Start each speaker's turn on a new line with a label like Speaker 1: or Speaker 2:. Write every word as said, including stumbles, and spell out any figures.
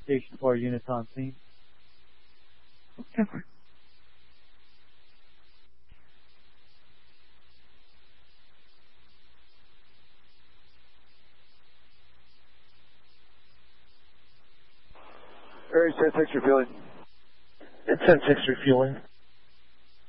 Speaker 1: Station four units on scene.
Speaker 2: Okay.
Speaker 3: Area ten six refueling.
Speaker 2: It's ten six refueling.